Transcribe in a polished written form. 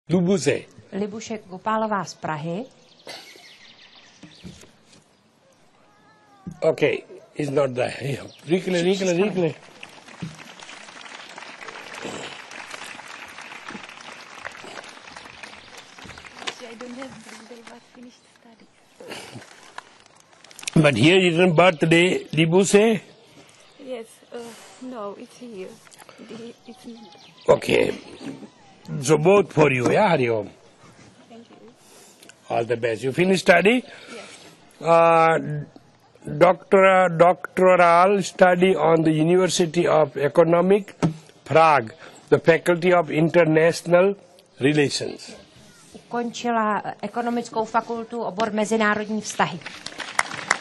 Lubuse. Libuše Gopálová z Prahy. Okay, it's not there. Rychle. I don't have Brindle but finished study. But here is written birthday, Libuse. Yes, no, it's here. It's not. Okay. So both for you, yeah, Hari Om. Thank you. All the best. You finished study? Yes. Doctoral study on the University of Economic, Prague, the Faculty of International Relations. Ukončila ekonomickou fakultu, obor mezinárodní vztahy.